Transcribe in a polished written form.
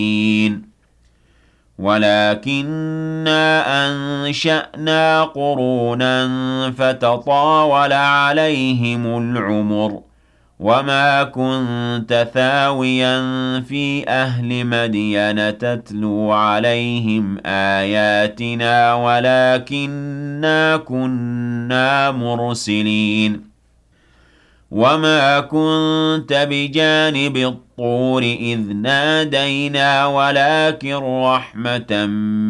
ولكننا أنشأنا قرونا فتطاول عليهم العمر وما كنت ثاويا في أهل مدين تتلو عليهم آياتنا ولكننا كنا مرسلين وما كنت بجانب الطور إذ نادينا ولكن رحمة